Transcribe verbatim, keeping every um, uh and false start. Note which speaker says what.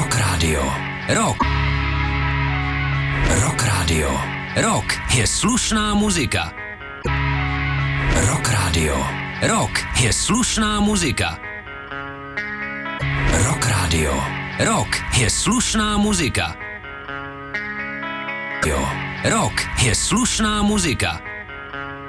Speaker 1: Rock Radio. Rock. Rock Radio. Rock je slušná muzika. Rock Radio. Rock je slušná muzika. Rock Radio. Rock je slušná muzika. Jo. Rock je slušná muzika.